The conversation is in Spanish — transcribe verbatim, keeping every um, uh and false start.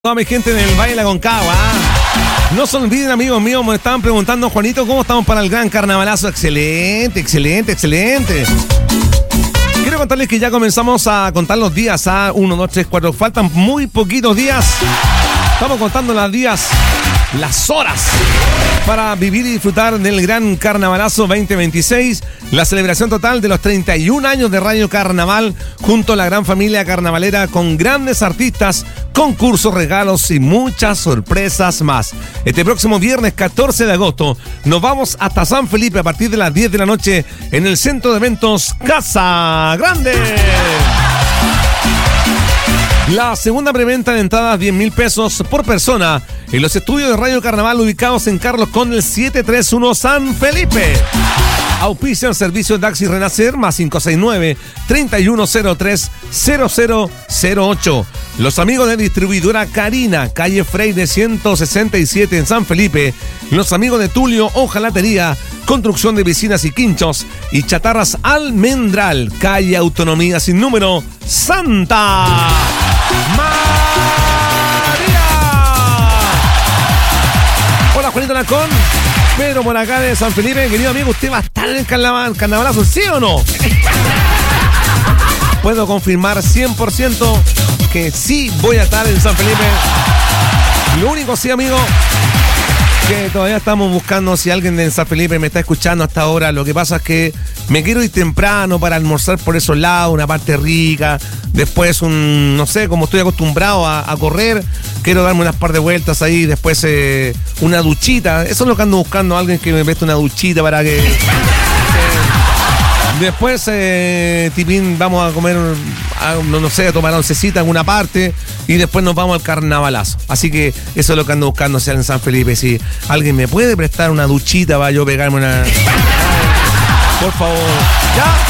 Toda mi gente del Valle de la Concagua. No se olviden, amigos míos, me estaban preguntando, Juanito, ¿cómo estamos para el gran carnavalazo? Excelente, excelente, excelente. Quiero contarles que ya comenzamos a contar los días a uno, dos, tres, cuatro. Faltan muy poquitos días. Estamos contando los días, las horas para vivir y disfrutar del gran carnavalazo veinte veintiséis. La celebración total de los treinta y un años de Radio Carnaval junto a la gran familia carnavalera con grandes artistas, concursos, regalos y muchas sorpresas más. Este próximo viernes catorce de agosto nos vamos hasta San Felipe a partir de las diez de la noche en el centro de eventos Casa Grande. La segunda preventa de entradas, diez mil pesos por persona en los estudios de Radio Carnaval ubicados en Carlos Condel setecientos treinta y uno San Felipe. Auspician servicios Daxi Renacer más cinco seis nueve, tres uno cero tres, cero cero cero ocho. Los amigos de distribuidora Carina, calle Freire ciento sesenta y siete en San Felipe. Los amigos de Tulio Hojalatería, construcción de piscinas y quinchos. Y Chatarras Almendral, calle Autonomía sin número, Santa María. Hola, Juanito Lacón. Pedro por acá de San Felipe. Querido amigo, ¿usted va a estar en el carnaval, carnavalazo, sí o no? Puedo confirmar cien por ciento que sí voy a estar en San Felipe. Lo único, sí, amigo, que todavía estamos buscando si alguien de San Felipe me está escuchando hasta ahora. Lo que pasa es que me quiero ir temprano para almorzar por esos lados, una parte rica. Después, un no sé, como estoy acostumbrado a, a correr, quiero darme unas par de vueltas ahí. Después, eh, una duchita. Eso es lo que ando buscando, alguien que me preste una duchita para que... Eh, después, eh, tipín, vamos a comer, a, no, no sé, a tomar oncecita en alguna parte y después nos vamos al carnavalazo. Así que eso es lo que ando buscando, sea en San Felipe. Si alguien me puede prestar una duchita para yo pegarme una... Por favor. ¿Ya?